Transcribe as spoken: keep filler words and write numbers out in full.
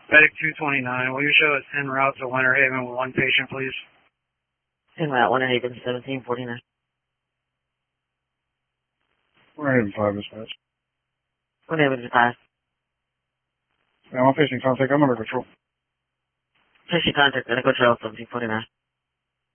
Medic two twenty-nine, will you show us en route to Winter Haven with one patient, please? En route, Winter Haven, seventeen forty-nine. Winter Haven five dispatch. Winter Haven five. Yeah, one patient contact, I'm under control. Patient contact, medical trail, seventeen forty-nine.